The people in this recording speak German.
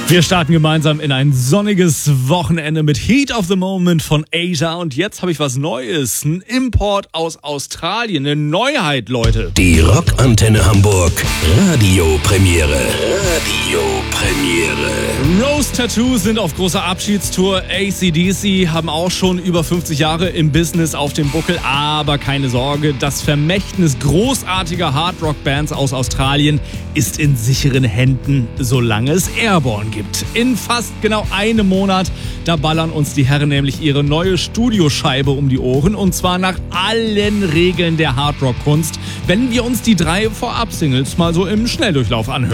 Wir starten gemeinsam in ein sonniges Wochenende mit Heat of the Moment von Asia. Und jetzt habe ich was Neues. Ein Import aus Australien. Eine Neuheit, Leute. Die Rockantenne Hamburg Radiopremiere. Rose Tattoo sind auf großer Abschiedstour. AC/DC haben auch schon über 50 Jahre im Business auf dem Buckel. Aber keine Sorge, das Vermächtnis großartiger Hardrock-Bands aus Australien ist in sicheren Händen, solange es Airborne gibt. In fast genau einem Monat, da ballern uns die Herren nämlich ihre neue Studioscheibe um die Ohren. Und zwar nach allen Regeln der Hardrock-Kunst, wenn wir uns die 3 Vorab-Singles mal so im Schnelldurchlauf anhören.